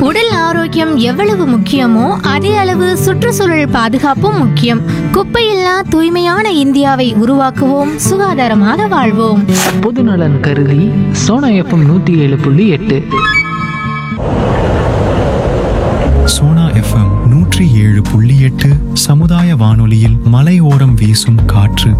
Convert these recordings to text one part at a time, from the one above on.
உடல் ஆரோக்கியம் எவ்வளவு முக்கியமோ அதே அளவு சுற்றுச்சூழல் பாதுகாப்பும் முக்கியம். குப்பையில்லா தூய்மையான இந்தியாவை உருவாக்குவோம், சுகாதாரமாக வாழ்வோம். பொதுநலன் கருதி சோனா எஃப்எம் 107.8. சோனா எஃப்எம் 107.8 சமுதாய வானொலியில் மலையோரம் வீசும் காற்று.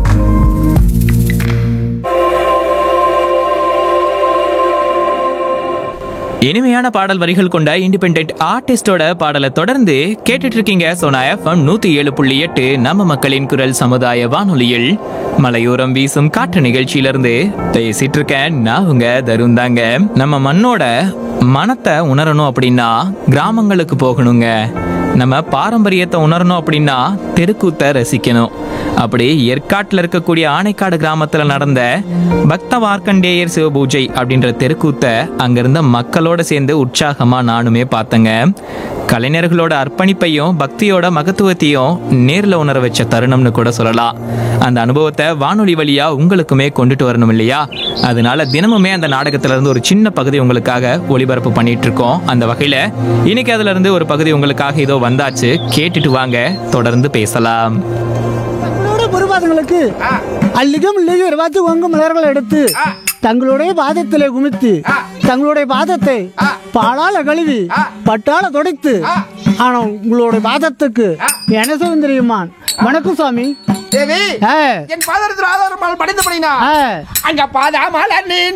இனிமையான பாடல் வரிகள் கொண்ட இண்டிபெண்டன்ட் ஆர்டிஸ்டோட பாடலை தொடர்ந்து கேட்டுட்டு இருக்கீங்க சோனா எஃப்எம் 107.8 நம்ம மக்களின் குரல் சமுதாய வானொலியில் மலையோரம் வீசும் காற்று நிகழ்ச்சியிலிருந்து பேசிட்டு இருக்கேன். நான் உங்க தருண் தாங்க. நம்ம மண்ணோட மனத்தை உணரணும் அப்படின்னா கிராமங்களுக்கு போகணுங்க. நம்ம பாரம்பரியத்தை உணரணும் அப்படின்னா தெருக்கூத்தை ரசிக்கணும். அப்படி ஏற்காட்டில் இருக்கக்கூடிய ஆனைக்காடு கிராமத்தில் நடந்த பக்த மார்க்கண்டேயர் சிவபூஜை அப்படின்ற தெருக்கூத்தை அங்கிருந்த மக்களோட சேர்ந்து உற்சாகமா நானுமே பார்த்தேங்க. கலைஞர்களோட அர்ப்பணிப்பையும் பக்தியோட மகத்துவத்தையும் நேரில் உணர வச்ச தருணம்னு கூட சொல்லலாம். அந்த அனுபவத்தை வானொலி வழியா உங்களுக்குமே கொண்டுட்டு வரணும் இல்லையா? அதனால தினமுமே அந்த நாடகத்துல இருந்து ஒரு சின்ன பகுதி உங்களுக்காக ஒளிபரப்பு பண்ணிட்டு இருக்கோம். அந்த வகையில இன்னைக்கு அதுல இருந்து ஒரு பகுதி உங்களுக்காக இதோ வந்தாச்சு. கேட்டுட்டு வாங்க, தொடர்ந்து பேசலாம். குருபாதங்களுக்கு அல்லிகம் இல்லையும் பார்த்து உங்க மலர்கள் எடுத்து தங்களுடைய பாதத்திலே குமித்து தங்களுடைய பாதத்தை பாலால கழுவி பட்டால துடைத்து ஆனா உங்களுடைய பாதத்துக்கு என்ன செய்யும் தெரியுமா? வணக்கம் சுவாமி. தேவி, என் பாதத்தில் ஆதாரம் படைத்து பண்ணினா அங்க பாதாமல்